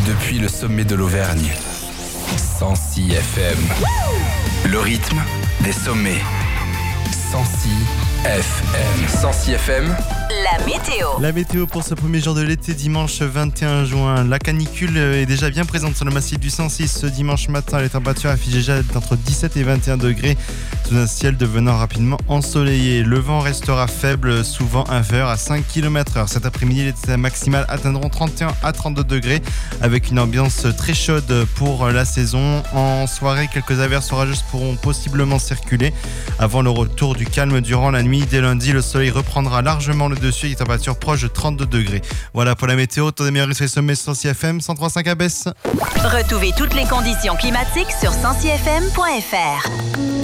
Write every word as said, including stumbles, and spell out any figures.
depuis le sommet de l'Auvergne. cent six F M. Le rythme des sommets. cent six F M. cent six F M. La météo. La météo pour ce premier jour de l'été, dimanche vingt et un juin. La canicule est déjà bien présente sur le massif du cent six. Ce dimanche matin, les températures affichent déjà d'entre dix-sept et vingt et un degrés sous un ciel devenant rapidement ensoleillé. Le vent restera faible, souvent inférieur à cinq kilomètres heure. Cet après-midi, les maximales atteindront trente et un à trente-deux degrés avec une ambiance très chaude pour la saison. En soirée, quelques averses orageuses pourront possiblement circuler avant le retour du calme durant la nuit. Dès lundi, le soleil reprendra largement le dessus et les températures proches de trente-deux degrés. Voilà pour la météo. Taux des meilleurs risques sur les sommets cent six F M, cent trois virgule cinq à Besse. Retrouvez toutes les conditions climatiques sur cent six F M point F R.